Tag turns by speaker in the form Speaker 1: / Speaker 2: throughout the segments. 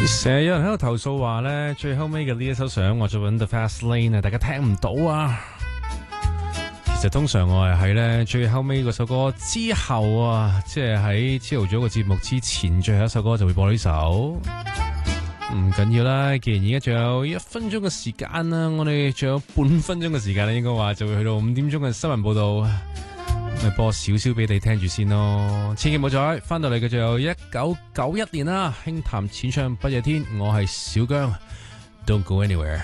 Speaker 1: 成日有人喺度投訴話呢，最後尾嘅呢一首相我再揾到 Fast Lane 啊，大家聽唔到啊。其實通常我係喺呢最後尾嗰首歌之後啊，即係喺朝頭早個節目之前最後一首歌就會播呢首。唔緊要啦，既然而家仲有1分鐘嘅時間啦，我哋仲有半分鐘嘅時間啦，應該話就會去到5點鐘嘅新聞報道。咪播少少俾你聽住先咯，千祈唔好再翻到嚟嘅，仲有1991年啦，輕談淺唱不夜天，我係小姜 ，Don't go anywhere。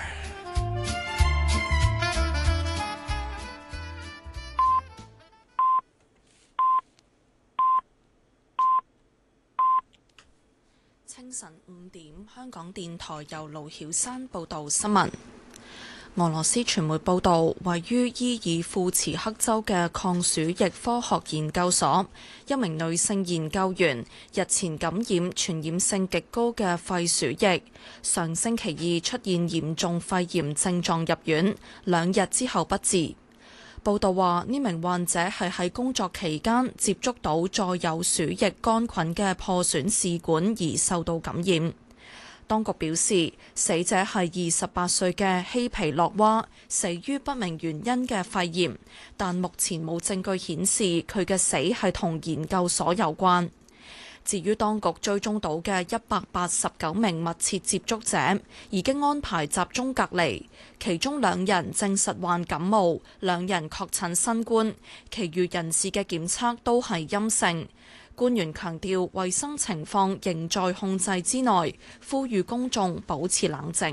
Speaker 2: 清晨5點，香港電台由盧曉山報道新聞。俄羅斯傳媒報道，位於伊爾庫茨克州嘅抗鼠疫科學研究所，一名女性研究員日前感染傳染性極高嘅肺鼠疫，上星期二出現嚴重肺炎症狀入院，2日之後不治。報道話，呢名患者係喺工作期間接觸到載有鼠疫桿菌嘅破損試管而受到感染。當局表示，死者係28歲嘅希皮洛娃，死於不明原因嘅肺炎，但目前冇證據顯示佢嘅死係同研究所有關。至於當局追蹤到嘅189名密切接觸者，已經安排集中隔離，其中2人證實患感冒，2人確診新冠，其餘人士嘅檢測都係陰性。官員強調，衛生情況仍在控制之內，呼籲公眾保持冷靜。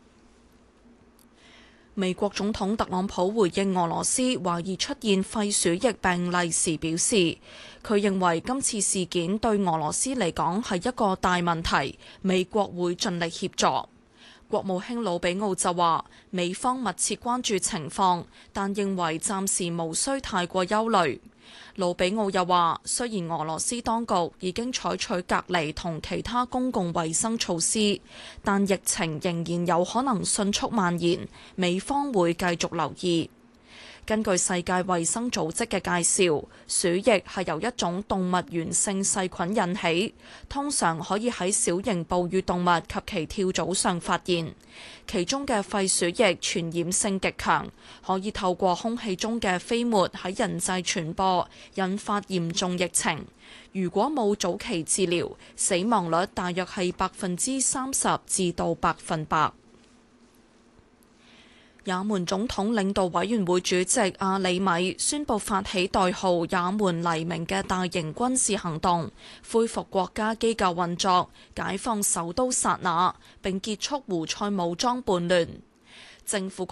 Speaker 2: 美國總統特朗普回應俄羅斯懷疑出現肺鼠疫病例時表示，佢認為今次事件對俄羅斯嚟講係一個大問題，美國會盡力協助。國務卿魯比奧就話，美方密切關注情況，但認為暫時無需太過憂慮。魯比奧又話，雖然俄羅斯當局已經採取隔離同其他公共衛生措施，但疫情仍然有可能迅速蔓延，美方會繼續留意。根據世界衛生組織嘅介紹，鼠疫係由一種動物源性細菌引起，通常可以喺小型哺乳動物及其跳蚤上發現。其中嘅肺鼠疫傳染性極強，可以透過空氣中嘅飛沫喺人際傳播，引發嚴重疫情。如果冇早期治療，死亡率大約係30%至到100%。也門總統領導委員會主席阿里米宣布發起代號也門黎明嘅大型軍事行動，恢復國家機構運作，解放首都薩那，並結束胡塞武裝叛亂。政府